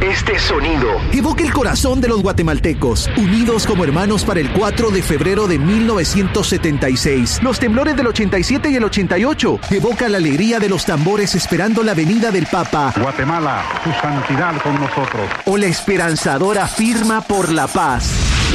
Este sonido evoca el corazón de los guatemaltecos, unidos como hermanos para el 4 de febrero de 1976. Los temblores del 87 y el 88. Evoca la alegría de los tambores esperando la venida del Papa. Guatemala, su santidad con nosotros. O la esperanzadora firma por la paz.